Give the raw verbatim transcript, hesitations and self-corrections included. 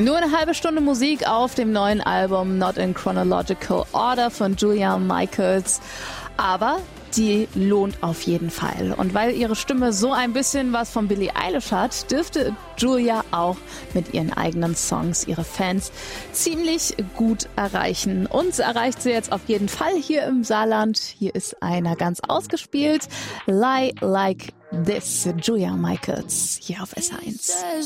Nur eine halbe Stunde Musik auf dem neuen Album Not in Chronological Order von Julia Michaels. Aber die lohnt auf jeden Fall. Und weil ihre Stimme so ein bisschen was von Billie Eilish hat, dürfte Julia auch mit ihren eigenen Songs ihre Fans ziemlich gut erreichen. Uns erreicht sie jetzt auf jeden Fall hier im Saarland. Hier ist einer ganz ausgespielt. Lie Like This, Julia Michaels, hier auf S eins.